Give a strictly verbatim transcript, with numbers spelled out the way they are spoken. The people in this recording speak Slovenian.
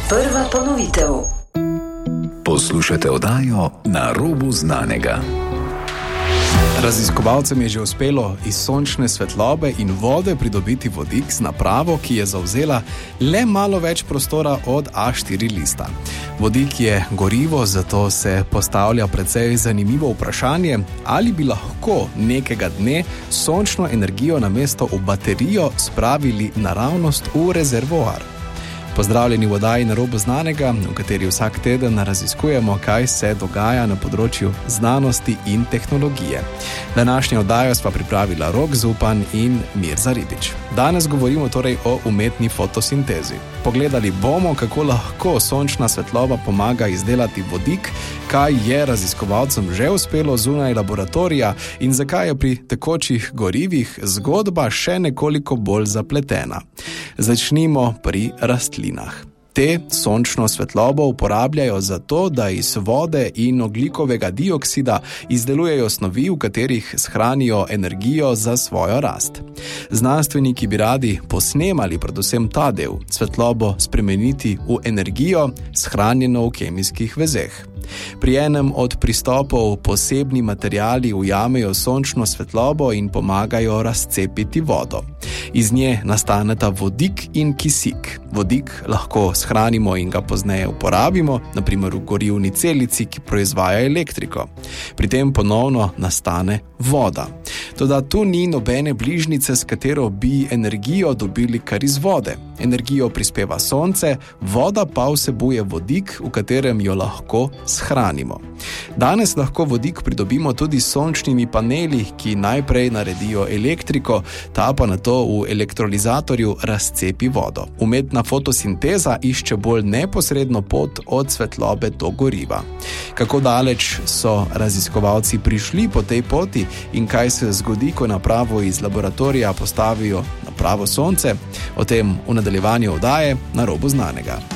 Prva ponovitev. Poslušate oddajo Na robu znanega. Raziskovalcem je že uspelo iz sončne svetlobe in vode pridobiti vodik z napravo, ki je zavzela le malo več prostora od A štiri lista. Vodik je gorivo, zato se postavlja precej zanimivo vprašanje, ali bi lahko nekega dne sončno energijo namesto v baterijo spravili naravnost v rezervoar. Pozdravljeni v oddaji Na robu znanega, v kateri vsak teden raziskujemo, kaj se dogaja na področju znanosti in tehnologije. Današnjo oddajo sva pripravila Rok Zupan in Mirza Ribič. Danes govorimo torej o umetni fotosintezi. Pogledali bomo, kako lahko sončna svetloba pomaga izdelati vodik, kaj je raziskovalcem že uspelo zunaj laboratorija in zakaj je pri tekočih gorivih zgodba še nekoliko bolj zapletena. Začnimo pri rastlinah. Te sončno svetlobo uporabljajo zato, da iz vode in ogljikovega dioksida izdelujejo snovi, v katerih shranijo energijo za svojo rast. Znanstveniki bi radi posnemali predvsem ta del, svetlobo spremeniti v energijo, shranjeno v kemijskih vezeh. Pri enem od pristopov posebni materiali ujamejo sončno svetlobo in pomagajo razcepiti vodo. Iz nje nastaneta vodik in kisik. Vodik lahko shranimo in ga pozneje uporabimo, na primer v gorivni celici, ki proizvaja elektriko. Pri tem ponovno nastane voda. Toda tu ni nobene bližnjice, s katero bi energijo dobili kar iz vode. Energijo prispeva sonce, voda pa vsebuje vodik, v katerem jo lahko shranimo. Danes lahko vodik pridobimo tudi s sončnimi paneli, ki najprej naredijo elektriko, ta pa nato v elektrolizatorju razcepi vodo. Umetna fotosinteza išče bolj neposredno pot od svetlobe do goriva. Kako daleč so raziskovalci prišli po tej poti in kaj se zgodi, ko napravo iz laboratorija postavijo na pravo sonce? O tem v nadaljevanju oddaje Na robu znanega.